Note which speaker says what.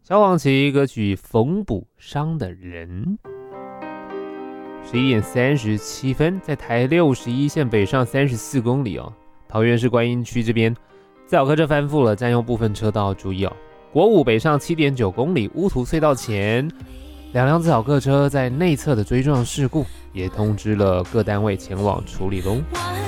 Speaker 1: 萧煌奇歌曲《缝补伤的人》。11:37，在台61线北上34公里哦，桃园市观音区这边自小客车翻覆了，占用部分车道，注意哦。国五北上7.9公里，乌涂隧道前2辆自小客车在内侧的追撞事故，也通知了各单位前往处理咯。